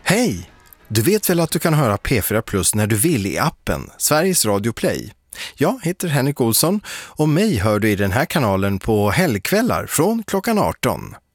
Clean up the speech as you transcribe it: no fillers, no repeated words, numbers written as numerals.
Hej! Du vet väl att du kan höra P4 Plus när du vill i appen Sveriges Radio Play? Jag heter Henrik Olsson och mig hör du i den här kanalen på helgkvällar från klockan 18.